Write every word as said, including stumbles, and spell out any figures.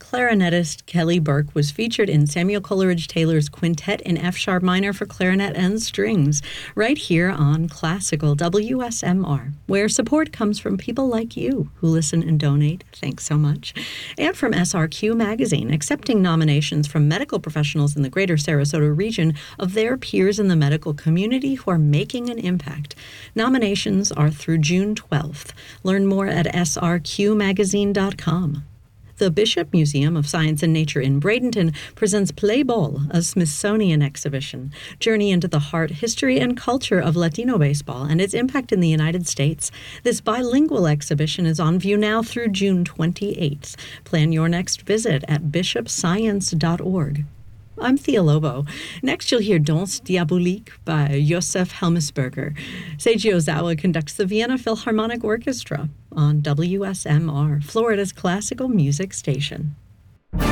clarinetist Kelly Burke was featured in Samuel Coleridge Taylor's Quintet in F-sharp minor for clarinet and strings, right here on Classical W S M R, where support comes from people like you who listen and donate. Thanks so much. And from S R Q Magazine, accepting nominations from medical professionals in the greater Sarasota region of their peers in the medical community who are making an impact. Nominations are through June twelfth. Learn more at S R Q magazine dot com. The Bishop Museum of Science and Nature in Bradenton presents Play Ball, a Smithsonian exhibition. Journey into the heart, history, and culture of Latino baseball and its impact in the United States. This bilingual exhibition is on view now through June twenty-eighth. Plan your next visit at bishop science dot org. I'm Thea Lobo. Next, you'll hear Danse Diabolique by Josef Helmsberger. Seiji Ozawa conducts the Vienna Philharmonic Orchestra on W S M R, Florida's classical music station.